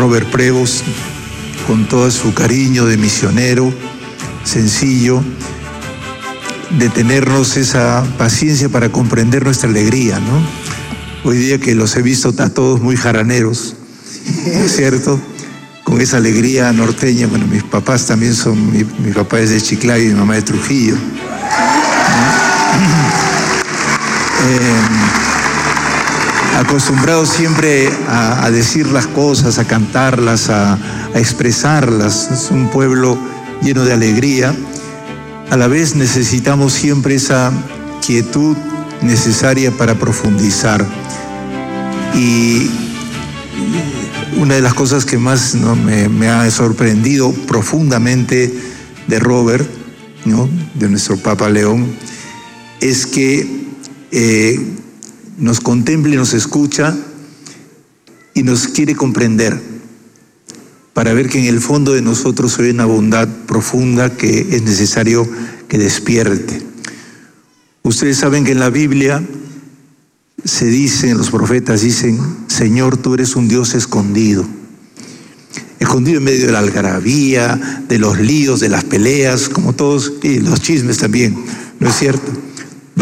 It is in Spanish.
Robert Prevost, con todo su cariño de misionero, sencillo, de tenernos esa paciencia para comprender nuestra alegría, ¿no? Hoy día que los he visto a todos muy jaraneros, ¿no es cierto? Con esa alegría norteña. Bueno, mis papás también son, mi papá es de Chiclayo y mi mamá de Trujillo, acostumbrados siempre a decir las cosas, a cantarlas, a expresarlas. Es un pueblo lleno de alegría. A la vez necesitamos siempre esa quietud necesaria para profundizar. Y una de las cosas que más, ¿no?, me ha sorprendido profundamente de Robert, ¿no?, de nuestro Papa León, es que nos contempla y nos escucha y nos quiere comprender, para ver que en el fondo de nosotros hay una bondad profunda que es necesario que despierte. Ustedes saben que en la Biblia se dice, los profetas dicen: Señor, tú eres un Dios escondido. Escondido en medio de la algarabía, de los líos, de las peleas, como todos, y los chismes también, ¿no es cierto?